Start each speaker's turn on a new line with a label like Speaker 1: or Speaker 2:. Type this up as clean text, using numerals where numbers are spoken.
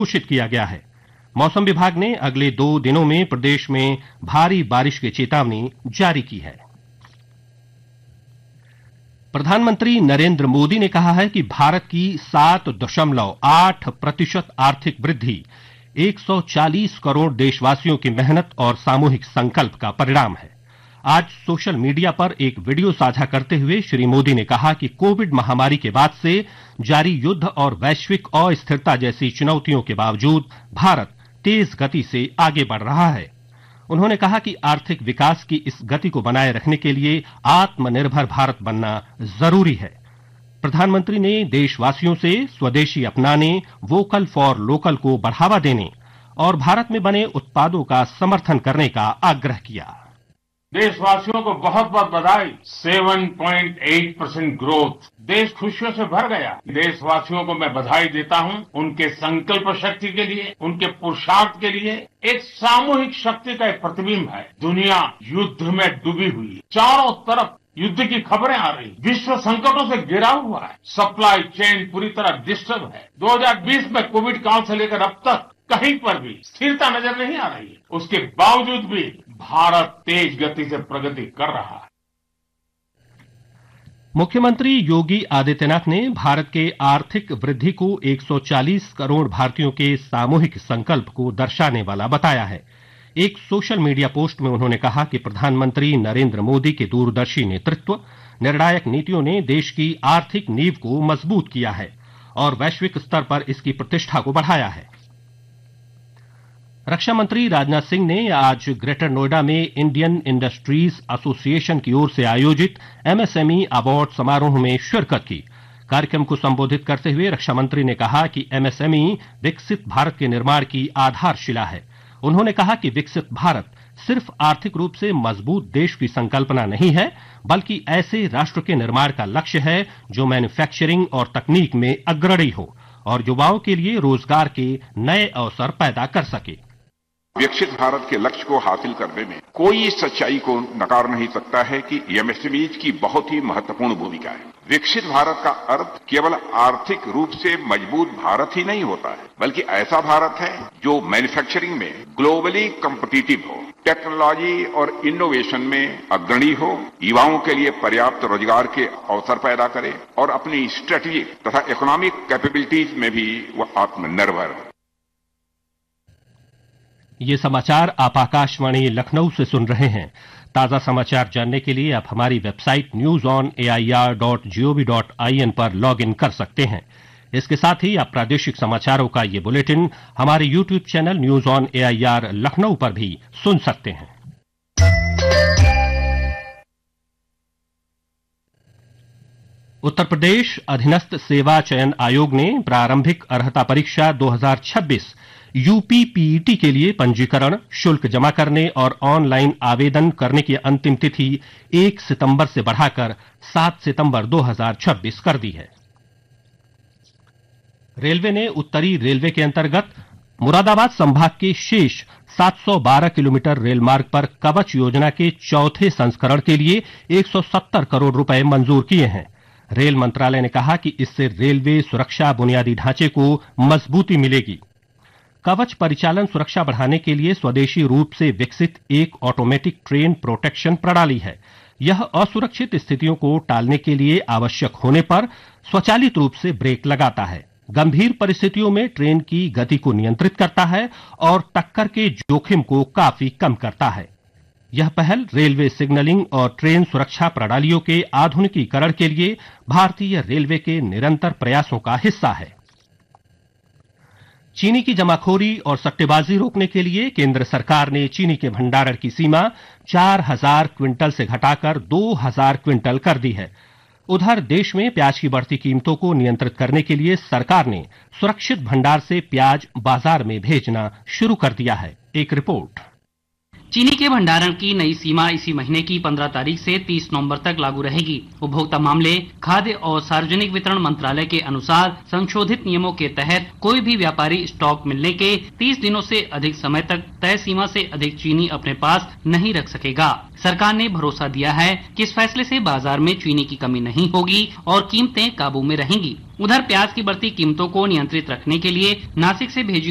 Speaker 1: घोषित किया गया है। मौसम विभाग ने अगले 2 दिनों में प्रदेश में भारी बारिश की चेतावनी जारी की है। प्रधानमंत्री नरेंद्र मोदी ने कहा है कि भारत की 7.8% आर्थिक वृद्धि 140 करोड़ देशवासियों की मेहनत और सामूहिक संकल्प का परिणाम है। आज सोशल मीडिया पर एक वीडियो साझा करते हुए श्री मोदी ने कहा कि कोविड महामारी के बाद से जारी युद्ध और वैश्विक अस्थिरता जैसी चुनौतियों के बावजूद भारत तेज गति से आगे बढ़ रहा है। उन्होंने कहा कि आर्थिक विकास की इस गति को बनाए रखने के लिए आत्मनिर्भर भारत बनना जरूरी है। प्रधानमंत्री ने देशवासियों से स्वदेशी अपनाने, वोकल फॉर लोकल को बढ़ावा देने और भारत में बने उत्पादों का समर्थन करने का आग्रह किया।
Speaker 2: देशवासियों को बहुत बहुत बधाई। 7.8% ग्रोथ, देश खुशियों से भर गया। देशवासियों को मैं बधाई देता हूं उनके संकल्प शक्ति के लिए, उनके पुरुषार्थ के लिए। एक सामूहिक शक्ति का एक प्रतिबिंब है। दुनिया युद्ध में डूबी हुई है, चारों तरफ युद्ध की खबरें आ रही, विश्व संकटों से घिरा हुआ है, सप्लाई चेन पूरी तरह डिस्टर्ब है। 2020 में कोविड काल से लेकर अब तक कहीं पर भी स्थिरता नजर नहीं आ रही है। उसके बावजूद भी भारत तेज गति से प्रगति कर रहा है।
Speaker 1: मुख्यमंत्री योगी आदित्यनाथ ने भारत के आर्थिक वृद्धि को 140 करोड़ भारतीयों के सामूहिक संकल्प को दर्शाने वाला बताया है। एक सोशल मीडिया पोस्ट में उन्होंने कहा कि प्रधानमंत्री नरेंद्र मोदी के दूरदर्शी नेतृत्व, निर्णायक नीतियों ने देश की आर्थिक नींव को मजबूत किया है और वैश्विक स्तर पर इसकी प्रतिष्ठा को बढ़ाया है। रक्षा मंत्री राजनाथ सिंह ने आज ग्रेटर नोएडा में इंडियन इंडस्ट्रीज एसोसिएशन की ओर से आयोजित एमएसएमई अवार्ड समारोह में शिरकत की। कार्यक्रम को संबोधित करते हुए रक्षा मंत्री ने कहा कि एमएसएमई विकसित भारत के निर्माण की आधारशिला है। उन्होंने कहा कि विकसित भारत सिर्फ आर्थिक रूप से मजबूत देश की संकल्पना नहीं है, बल्कि ऐसे राष्ट्र के निर्माण का लक्ष्य है जो मैन्युफैक्चरिंग और तकनीक में अग्रणी हो और युवाओं के लिए रोजगार के नए अवसर पैदा कर सके।
Speaker 3: विकसित भारत के लक्ष्य को हासिल करने में कोई सच्चाई को नकार नहीं सकता है कि एमएसएमईज की बहुत ही महत्वपूर्ण भूमिका है। विकसित भारत का अर्थ केवल आर्थिक रूप से मजबूत भारत ही नहीं होता है, बल्कि ऐसा भारत है जो मैन्युफैक्चरिंग में ग्लोबली कॉम्पिटिटिव हो, टेक्नोलॉजी और इनोवेशन में अग्रणी हो, युवाओं के लिए पर्याप्त रोजगार के अवसर पैदा करे और अपनी स्ट्रेटेजिक तथा इकोनॉमिक कैपेबिलिटीज में भी वह आत्मनिर्भर हो।
Speaker 1: ये समाचार आप आकाशवाणी लखनऊ से सुन रहे हैं। ताजा समाचार जानने के लिए आप हमारी वेबसाइट newsonair.gov.in पर लॉग इन कर सकते हैं। इसके साथ ही आप प्रादेशिक समाचारों का ये बुलेटिन हमारे YouTube channel news on AIR Lucknow पर भी सुन सकते हैं। उत्तर प्रदेश अधीनस्थ सेवा चयन आयोग ने प्रारंभिक अर्हता परीक्षा 2026 यूपीपीईटी के लिए पंजीकरण, शुल्क जमा करने और ऑनलाइन आवेदन करने की अंतिम तिथि 1 सितंबर से बढ़ाकर 7 सितंबर 2026 कर दी है। रेलवे ने उत्तरी रेलवे के अंतर्गत मुरादाबाद संभाग के शेष 712 किलोमीटर रेलमार्ग पर कवच योजना के चौथे संस्करण के लिए 170 करोड़ रुपए मंजूर किए हैं। रेल मंत्रालय ने कहा कि इससे रेलवे सुरक्षा बुनियादी ढांचे को मजबूती मिलेगी। कवच परिचालन सुरक्षा बढ़ाने के लिए स्वदेशी रूप से विकसित एक ऑटोमेटिक ट्रेन प्रोटेक्शन प्रणाली है। यह असुरक्षित स्थितियों को टालने के लिए आवश्यक होने पर स्वचालित रूप से ब्रेक लगाता है, गंभीर परिस्थितियों में ट्रेन की गति को नियंत्रित करता है और टक्कर के जोखिम को काफी कम करता है। यह पहल रेलवे सिग्नलिंग और ट्रेन सुरक्षा प्रणालियों के आधुनिकीकरण के लिए भारतीय रेलवे के निरंतर प्रयासों का हिस्सा है। चीनी की जमाखोरी और सट्टेबाजी रोकने के लिए केंद्र सरकार ने चीनी के भंडारण की सीमा 4000 क्विंटल से घटाकर 2000 क्विंटल कर दी है। उधर देश में प्याज की बढ़ती कीमतों को नियंत्रित करने के लिए सरकार ने सुरक्षित भंडार से प्याज बाजार में भेजना शुरू कर दिया है। एक रिपोर्ट।
Speaker 4: चीनी के भंडारण की नई सीमा इसी महीने की 15 तारीख से 30 नवंबर तक लागू रहेगी। उपभोक्ता मामले, खाद्य और सार्वजनिक वितरण मंत्रालय के अनुसार संशोधित नियमों के तहत कोई भी व्यापारी स्टॉक मिलने के 30 दिनों से अधिक समय तक तय सीमा से अधिक चीनी अपने पास नहीं रख सकेगा। सरकार ने भरोसा दिया है कि इस फैसले से बाजार में चीनी की कमी नहीं होगी और कीमतें काबू में रहेंगी। उधर प्याज की बढ़ती कीमतों को नियंत्रित रखने के लिए नासिक से भेजी